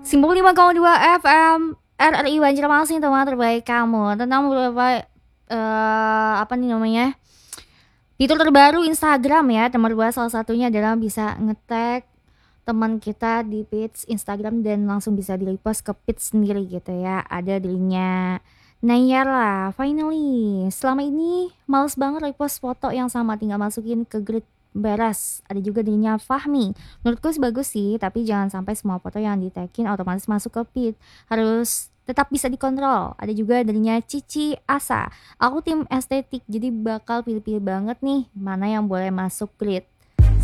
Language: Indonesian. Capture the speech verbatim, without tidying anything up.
Simpul lima koma dua F M R R I Banjarmasin, teman terbaik kamu. Tentang beberapa eh apa nih namanya? Fitur terbaru Instagram ya, teman dua salah satunya adalah bisa nge-tag teman kita di page Instagram dan langsung bisa di-repost ke page sendiri gitu ya. Ada dirinya Nayara, finally. Selama ini males banget repost foto yang sama, tinggal masukin ke grid beres. Ada juga dirinya Fahmi. Menurutku sih bagus sih, tapi jangan sampai semua foto yang di-tagin otomatis masuk ke feed. Harus tetap bisa dikontrol. Ada juga dirinya Cici Asa. Aku tim estetik, jadi bakal pilih-pilih banget nih mana yang boleh masuk grid.